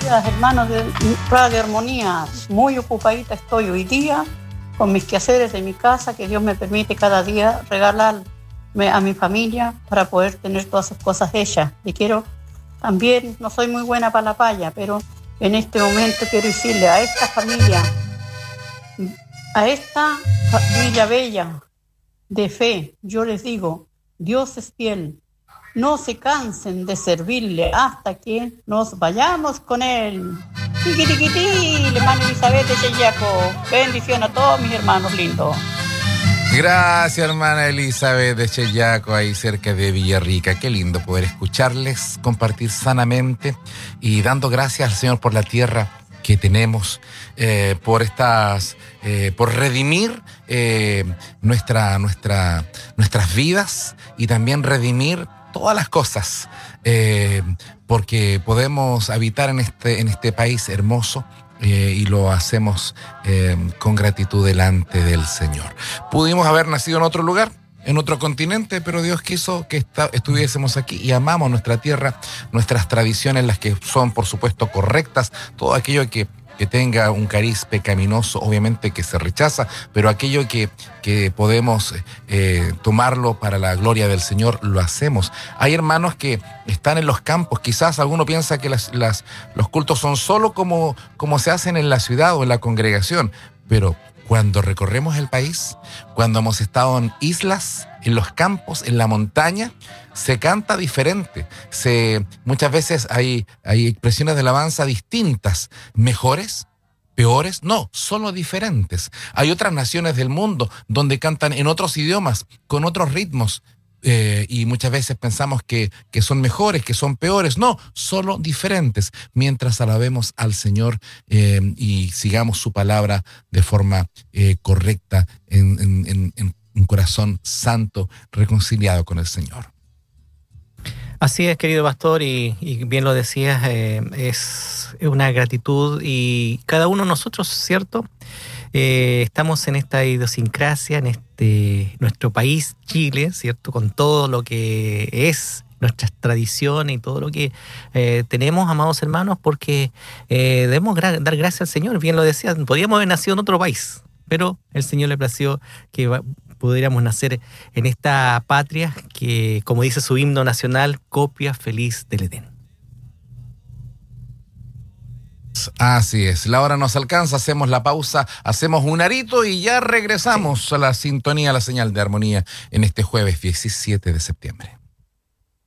días, hermanos de Radio Armonía. Muy ocupadita estoy hoy día con mis quehaceres de mi casa, que Dios me permite cada día regalarme a mi familia para poder tener todas sus cosas hechas. Y quiero también, no soy muy buena para la paya, pero en este momento quiero decirle a esta familia, a esta familia bella de fe, yo les digo, Dios es fiel. No se cansen de servirle hasta que nos vayamos con él. Tiquitiquití, hermana Elizabeth de Cheyaco. Bendición a todos mis hermanos lindos. Gracias, hermana Elizabeth de Cheyaco, ahí cerca de Villarrica. Qué lindo poder escucharles, compartir sanamente y dando gracias al Señor por la tierra que tenemos, por redimir nuestras vidas y también redimir todas las cosas, porque podemos habitar en este país hermoso. Y lo hacemos con gratitud delante del Señor. Pudimos haber nacido en otro lugar, en otro continente, pero Dios quiso que estuviésemos aquí y amamos nuestra tierra, nuestras tradiciones, las que son, por supuesto, correctas, todo aquello que tenga un cariz pecaminoso, obviamente que se rechaza, pero aquello que podemos tomarlo para la gloria del Señor, lo hacemos. Hay hermanos que están en los campos, quizás alguno piensa que los cultos son solo como se hacen en la ciudad o en la congregación, pero cuando recorremos el país, cuando hemos estado en islas, en los campos, en la montaña, se canta diferente. Muchas veces hay expresiones de alabanza distintas, mejores, peores, no, solo diferentes. Hay otras naciones del mundo donde cantan en otros idiomas, con otros ritmos, y muchas veces pensamos que son mejores, que son peores. No, solo diferentes, mientras alabemos al Señor y sigamos su palabra de forma correcta en un corazón santo, reconciliado con el Señor. Así es, querido pastor, y bien lo decías, es una gratitud, y cada uno de nosotros, ¿cierto? Estamos en esta idiosincrasia, en nuestro país, Chile, ¿cierto? Con todo lo que es nuestras tradiciones y todo lo que tenemos, amados hermanos, porque debemos dar gracias al Señor. Bien lo decías, podríamos haber nacido en otro país, pero el Señor le plació que pudiéramos nacer en esta patria que, como dice su himno nacional, copia feliz del Edén. Así es, la hora nos alcanza, hacemos la pausa, hacemos un arito y ya regresamos a la sintonía, a la señal de armonía en este jueves 17 de septiembre.